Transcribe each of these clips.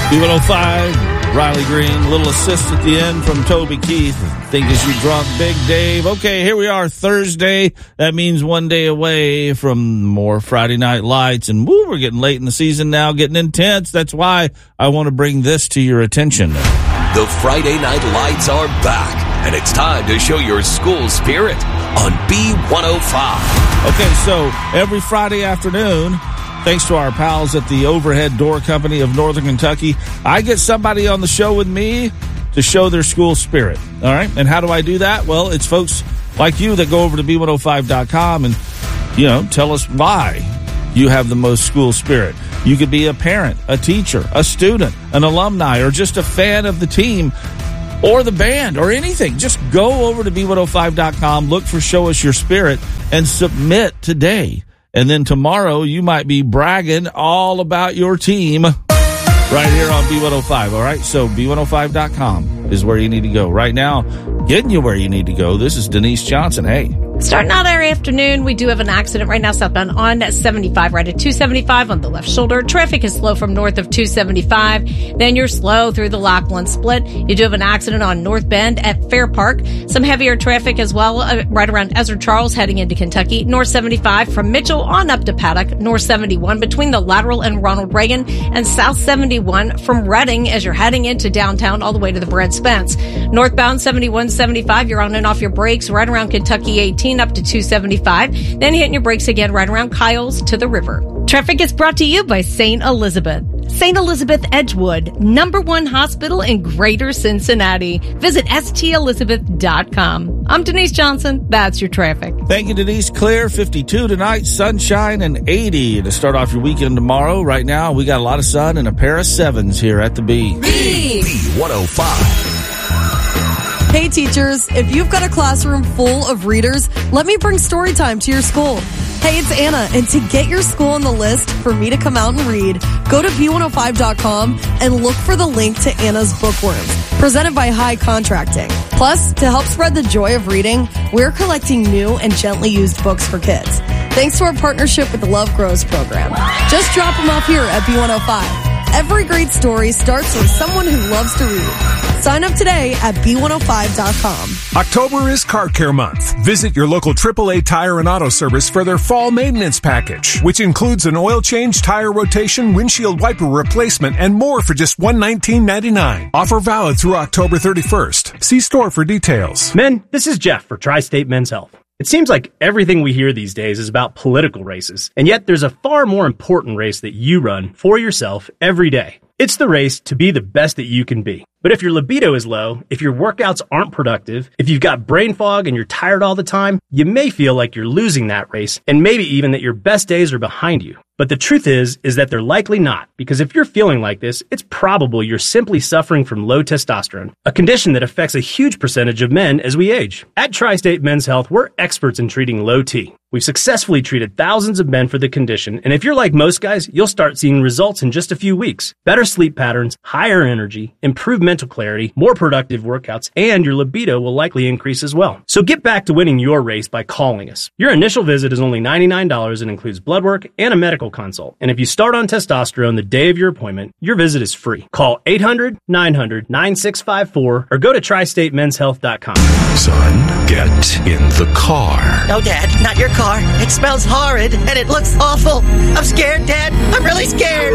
B105, Riley Green, little assist at the end from Toby Keith. Think as you drunk, Big Dave. Okay, here we are, Thursday. That means one day away from more Friday Night Lights. And woo, we're getting late in the season now, getting intense. That's why I want to bring this to your attention. The Friday Night Lights are back, and it's time to show your school spirit on B105. Okay, so every Friday afternoon, thanks to our pals at the Overhead Door Company of Northern Kentucky, I get somebody on the show with me to show their school spirit. All right. And how do I do that? Well, it's folks like you that go over to B105.com and, tell us why you have the most school spirit. You could be a parent, a teacher, a student, an alumni, or just a fan of the team or the band or anything. Just go over to B105.com, look for Show Us Your Spirit, and submit today. And then tomorrow you might be bragging all about your team right here on B105, all right? So B105.com is where you need to go. Right now, getting you where you need to go, this is Denise Johnson. Hey. Starting out our afternoon, we do have an accident right now southbound on 75, right at 275 on the left shoulder. Traffic is slow from north of 275. Then you're slow through the Lachlan Split. You do have an accident on North Bend at Fair Park. Some heavier traffic as well right around Ezra Charles heading into Kentucky. North 75 from Mitchell on up to Paddock. North 71 between the Lateral and Ronald Reagan. And South 71 from Reading as you're heading into downtown all the way to the Brent Spence. Northbound 71, 75, you're on and off your brakes right around Kentucky 18 up to 275, then hitting your brakes again right around Kyles to the river. Traffic is brought to you by St. Elizabeth. St. Elizabeth Edgewood, #1 hospital in Greater Cincinnati. Visit stelizabeth.com. I'm Denise Johnson. That's your traffic. Thank you, Denise. Clear, 52 tonight, sunshine, and 80 to start off your weekend tomorrow. Right now, we got a lot of sun and a pair of 7s here at the B. B105. Hey teachers, if you've got a classroom full of readers, let me bring Storytime to your school. Hey, it's Anna, and to get your school on the list for me to come out and read, go to B105.com and look for the link to Anna's Bookworms, presented by High Contracting. Plus, to help spread the joy of reading, we're collecting new and gently used books for kids, thanks to our partnership with the Love Grows program. Just drop them off here at B105. Every great story starts with someone who loves to read. Sign up today at B105.com. October is Car Care Month. Visit your local AAA Tire and Auto Service for their fall maintenance package, which includes an oil change, tire rotation, windshield wiper replacement, and more for just $119.99. Offer valid through October 31st. See store for details. Men, this is Jeff for Tri-State Men's Health. It seems like everything we hear these days is about political races, and yet there's a far more important race that you run for yourself every day. It's the race to be the best that you can be. But if your libido is low, if your workouts aren't productive, if you've got brain fog and you're tired all the time, you may feel like you're losing that race, and maybe even that your best days are behind you. But the truth is that they're likely not, because if you're feeling like this, it's probable you're simply suffering from low testosterone, a condition that affects a huge percentage of men as we age. At Tri-State Men's Health, we're experts in treating low T. We've successfully treated thousands of men for the condition, and if you're like most guys, you'll start seeing results in just a few weeks. Better sleep patterns, higher energy, improved mental clarity, more productive workouts, and your libido will likely increase as well. So get back to winning your race by calling us. Your initial visit is only $99 and includes blood work and a medical consult. And if you start on testosterone the day of your appointment, your visit is free. Call 800-900-9654 or go to TriStateMen'sHealth.com. Son, get in the car. No, Dad, not your car. It smells horrid and it looks awful. I'm scared, Dad. I'm really scared.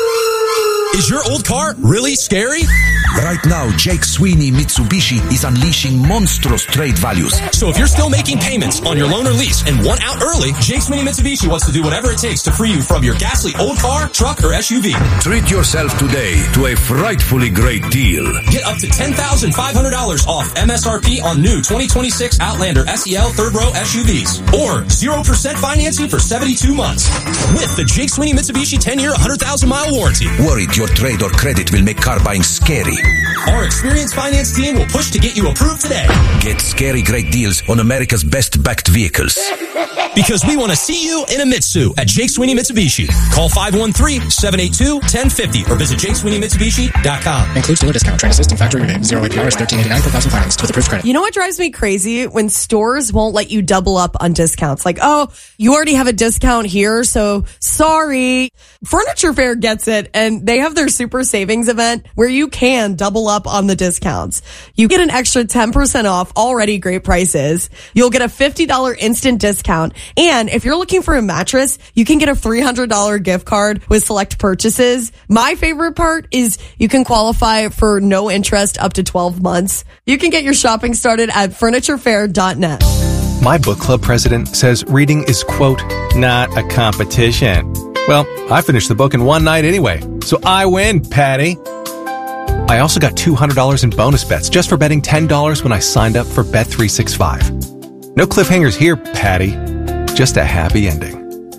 Is your old car really scary? Right now, Jake Sweeney Mitsubishi is unleashing monstrous trade values. So if you're still making payments on your loan or lease and want out early, Jake Sweeney Mitsubishi wants to do whatever it takes to free you from your ghastly old car, truck, or SUV. Treat yourself today to a frightfully great deal. Get up to $10,500 off MSRP on new 2026 Outlander SEL third row SUVs. Or 0% financing for 72 months. With the Jake Sweeney Mitsubishi 10-year, 100,000-mile warranty. Worried your trade or credit will make car buying scary? Our experienced finance team will push to get you approved today. Get scary great deals on America's best-backed vehicles. Because we want to see you in a Mitsu at Jake Sweeney Mitsubishi. Call 513-782-1050 or visit JakeSweeneyMitsubishi.com. Includes dealer discount, trade assist, and factory rebate. 0 APR is $13.89 per thousand financed with approved credit. You know what drives me crazy? When stores won't let you double up on discounts. Like, oh, you already have a discount here, so sorry. Furniture Fair gets it, and they have their super savings event where you can double up on the discounts. You get an extra 10% off already great prices. You'll get a $50 instant discount. And if you're looking for a mattress, you can get a $300 gift card with select purchases. My favorite part is you can qualify for no interest up to 12 months. You can get your shopping started at FurnitureFair.net. My book club president says reading is, quote, not a competition. Well, I finished the book in one night anyway, so I win, Patty. I also got $200 in bonus bets just for betting $10 when I signed up for Bet365. No cliffhangers here, Patty. Just a happy ending.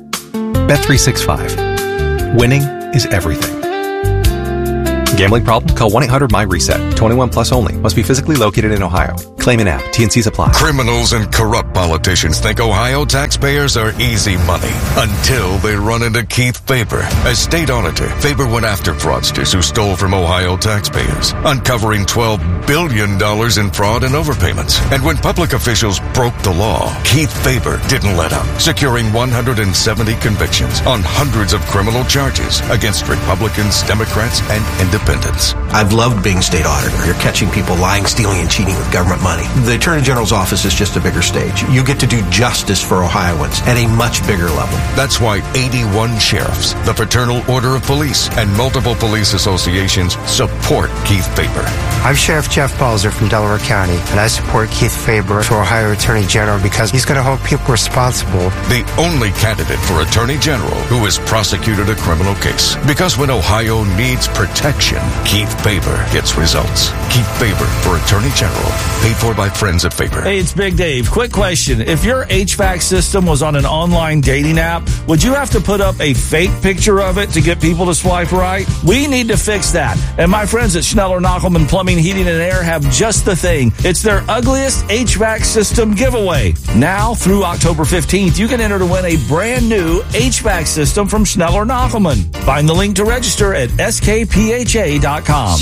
Bet365. Winning is everything. Gambling problem? Call 1-800-MY-RESET. 21 plus only. Must be physically located in Ohio. Claim in app. T&Cs apply. Criminals and corrupt politicians think Ohio taxpayers are easy money until they run into Keith Faber. As state auditor, Faber went after fraudsters who stole from Ohio taxpayers, uncovering $12 billion in fraud and overpayments. And when public officials broke the law, Keith Faber didn't let up, securing 170 convictions on hundreds of criminal charges against Republicans, Democrats, and independents. I've loved being state auditor. You're catching people lying, stealing, and cheating with government money. The Attorney General's office is just a bigger stage. You get to do justice for Ohioans at a much bigger level. That's why 81 sheriffs, the Fraternal Order of Police, and multiple police associations support Keith Faber. I'm Sheriff Jeff Balzer from Delaware County, and I support Keith Faber for Ohio Attorney General because he's going to hold people responsible. The only candidate for Attorney General who has prosecuted a criminal case. Because when Ohio needs protection, Keith Faber gets results. Keith Faber for Attorney General. Paid for by friends at Faber. Hey, it's Big Dave. Quick question. If your HVAC system was on an online dating app, would you have to put up a fake picture of it to get people to swipe right? We need to fix that. And my friends at Schneller Knockelman Plumbing, Heating, and Air have just the thing. It's their ugliest HVAC system giveaway. Now, through October 15th, you can enter to win a brand new HVAC system from Schneller Knockelman. Find the link to register at skpha.com.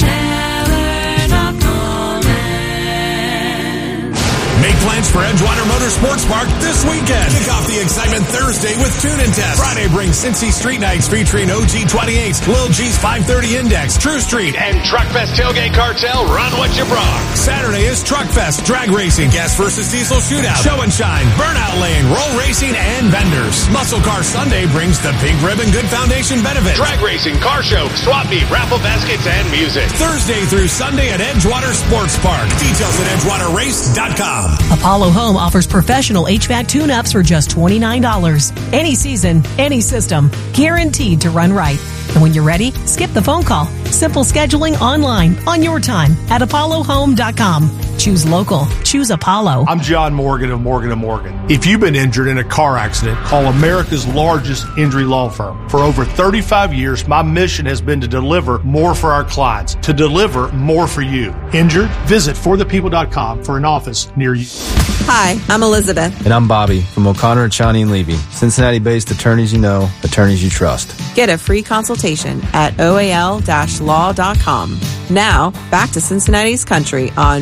Make plans for Edgewater Motorsports Park this weekend. Kick off the excitement Thursday with tune-in tests. Friday brings Cincy Street Nights featuring OG28, Lil G's 530 Index, True Street, and Truckfest Tailgate Cartel Run What You Brought. Saturday is Truckfest, Drag Racing, Gas vs. Diesel Shootout, Show and Shine, Burnout Lane, Roll Racing, and Vendors. Muscle Car Sunday brings the Pink Ribbon Good Foundation benefit, Drag Racing, Car Show, Swap Meet, Raffle Baskets, and music. Thursday through Sunday at Edgewater Sports Park. Details at EdgewaterRace.com. Apollo Home offers professional HVAC tune-ups for just $29. Any season, any system, guaranteed to run right. And when you're ready, skip the phone call. Simple scheduling online, on your time, at ApolloHome.com. Choose local. Choose Apollo. I'm John Morgan of Morgan & Morgan. If you've been injured in a car accident, call America's largest injury law firm. For over 35 years, my mission has been to deliver more for our clients, to deliver more for you. Injured? Visit forthepeople.com for an office near you. Hi, I'm Elizabeth. And I'm Bobby from O'Connor, Chani & Levy. Cincinnati-based attorneys you know, attorneys you trust. Get a free consultation at oal-law.com. Now, back to Cincinnati's Country on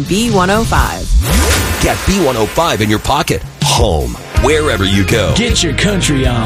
B105. Get B105 in your pocket. Home. Wherever you go. Get your country on.